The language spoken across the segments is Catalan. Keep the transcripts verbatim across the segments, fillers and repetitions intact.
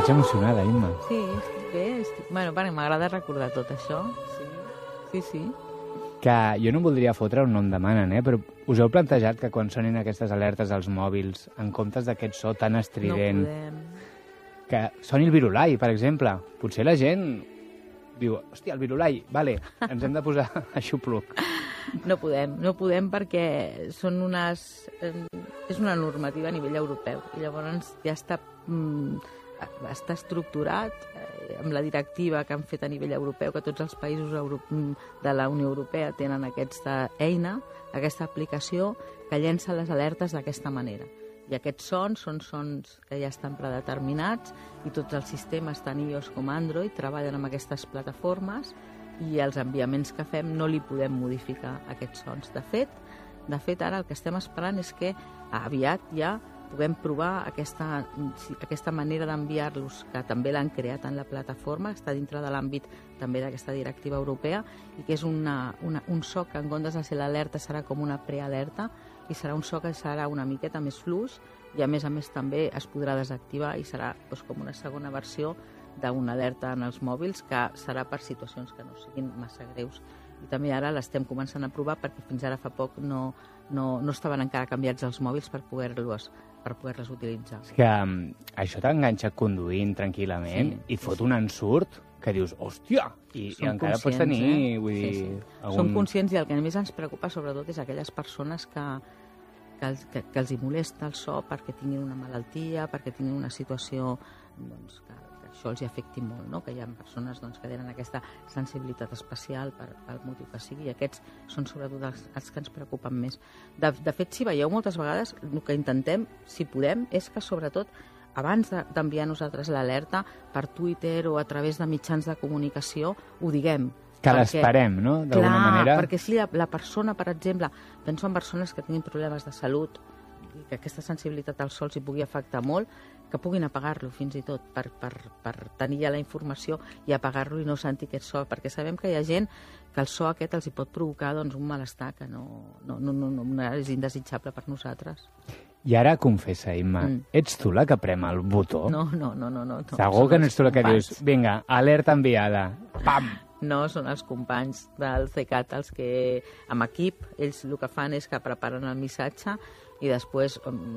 veig emocionada, Imma. Sí, estic bé. Estic... Bueno, perquè m'agrada recordar tot això. Sí, sí, sí. Que jo no voldria fotre un nom demanen, eh? Però us heu plantejat que quan sonin aquestes alertes als mòbils, en comptes d'aquest so tan estrident, no podem. que soni el virulai, per exemple, potser la gent diu, hòstia, el virulai, vale, ens hem de posar a xupluc. No podem, no podem perquè són unes... Eh, és una normativa a nivell europeu i llavors ja està, mm, està estructurat eh, amb la directiva que han fet a nivell europeu, que tots els països euro de la Unió Europea tenen aquesta eina, aquesta aplicació que llença les alertes d'aquesta manera. I aquests sons són sons que ja estan predeterminats i tots els sistemes, tant iOS com Android, treballen amb aquestes plataformes i els enviaments que fem no li podem modificar aquests sons. De fet, de fet ara el que estem esperant és que aviat ja puguem provar aquesta, aquesta manera d'enviar-los, que també l'han creat en la plataforma, està dintre de l'àmbit també d'aquesta directiva europea, i que és una, una, un so que en comptes de ser l'alerta serà com una prealerta, i serà un so que serà una miqueta més fluix, i a més a més també es podrà desactivar i serà doncs, com una segona versió d'una alerta en els mòbils, que serà per situacions que no siguin massa greus. I també ara l'estem començant a provar perquè fins ara fa poc no, no, no estaven encara canviats els mòbils per poder-los per poder-les utilitzar. És que um, això t'enganxa conduint tranquil·lament sí, i fot sí. un ensurt que dius, hòstia, i, i encara pots tenir... Eh? Vull dir, sí, sí. algun... Som conscients i el que més ens preocupa sobretot és aquelles persones que, que, els, que, que els hi molesta el so perquè tinguin una malaltia, perquè tinguin una situació doncs, que, que això els hi afecti molt, no? Que hi ha persones doncs, que tenen aquesta sensibilitat especial per, pel motiu que sigui, i aquests són sobretot els, els que ens preocupen més. De, de fet, si veieu moltes vegades, el que intentem, si podem, és que sobretot abans d'enviar nosaltres l'alerta per Twitter o a través de mitjans de comunicació, ho diguem. Que l'esperem, no?, d'alguna manera. Clar, perquè si la, la persona, per exemple, penso en persones que tinguin problemes de salut, i que aquesta sensibilitat al sol s'hi pugui afectar molt, que puguin apagar-lo fins i tot per, per, per tenir ja la informació i apagar-lo i no sentir aquest so, perquè sabem que hi ha gent que el so aquest els hi pot provocar doncs, un malestar que no, no, no, no, no és indesitjable per nosaltres. I ara confessa, Imma, mm. ets tu la que prem el botó? No, no, no, no. no Segur que no ets tu la que dius, vinga, alerta enviada, pam! No, són els companys del C E C A T els que, amb equip, ells el que fan és que preparen el missatge i després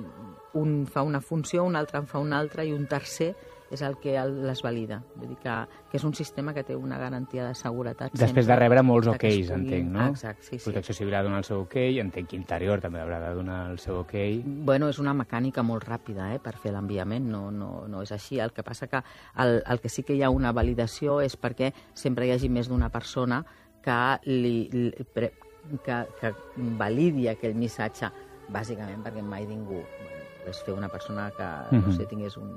un fa una funció, un altre en fa una altra i un tercer és el que les valida. Vull dir que, que és un sistema que té una garantia de seguretat. Després sempre, de rebre molts oks, pugui... entenc, no? Exacte, sí, sí. Protecció Civil ha de donar el seu ok, entenc que Interior també haurà de donar el seu ok. Bueno, és una mecànica molt ràpida eh, per fer l'enviament, no, no, no és així. El que passa que el, el que sí que hi ha una validació és perquè sempre hi hagi més d'una persona que, li, li, que, que validi aquell missatge, bàsicament perquè mai ningú és fer una persona que, no sé, tingués un...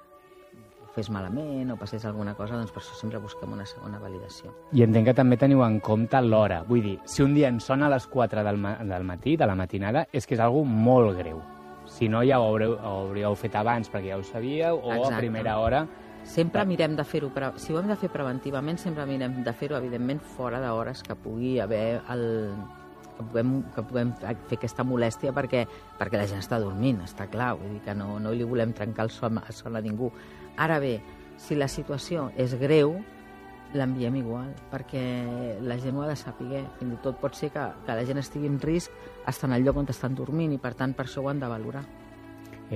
fes malament o passés alguna cosa, doncs per això sempre busquem una segona validació. I entenc que també teniu en compte l'hora. Vull dir, si un dia ens sona a les quatre del, ma del matí, de la matinada, és que és algo molt greu. Si no, ja ho hauríeu, ho hauríeu fet abans perquè ja ho sabíeu, o Exacte. A primera hora... Sempre mirem de fer-ho, si ho hem de fer preventivament, sempre mirem de fer-ho, evidentment, fora d'hores que pugui haver el... que puguem, que puguem fer aquesta molèstia perquè, perquè la gent està dormint, està clar, vull dir que no, no li volem trencar el son, el son a ningú. Ara bé, si la situació és greu, l'enviem igual, perquè la gent ho ha de saber. Fins i tot pot ser que, que la gent estigui en risc estant al lloc on estan dormint i, per tant, per això ho han de valorar.